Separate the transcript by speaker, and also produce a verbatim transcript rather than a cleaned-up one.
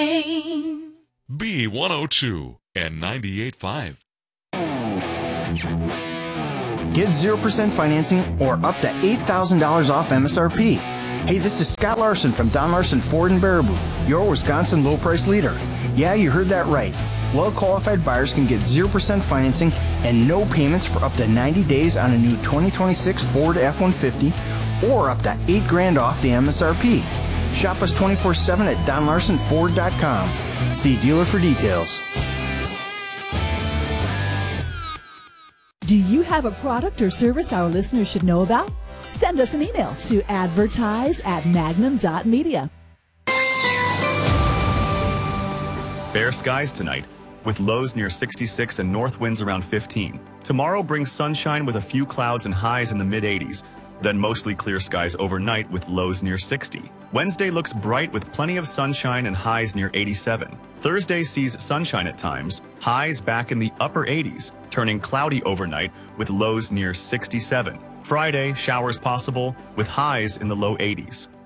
Speaker 1: B one oh two and ninety-eight point five.
Speaker 2: Get zero percent financing or up to eight thousand dollars off M S R P. Hey, this is Scott Larson from Don Larson Ford in Baraboo, your Wisconsin low price leader. Yeah, you heard that right. Well-qualified buyers can get zero percent financing and no payments for up to ninety days on a new twenty twenty-six Ford F one fifty or up to eight grand off the M S R P. Shop us twenty-four seven at don larson ford dot com. See dealer for details.
Speaker 3: Do you have a product or service our listeners should know about? Send us an email to advertise at magnum dot media.
Speaker 4: Fair skies tonight, with lows near sixty-six and north winds around fifteen. Tomorrow brings sunshine with a few clouds and highs in the mid eighties. Then mostly clear skies overnight with lows near sixty. Wednesday looks bright with plenty of sunshine and highs near eighty-seven. Thursday sees sunshine at times, highs back in the upper eighties, turning cloudy overnight with lows near sixty-seven. Friday, showers possible with highs in the low eighties.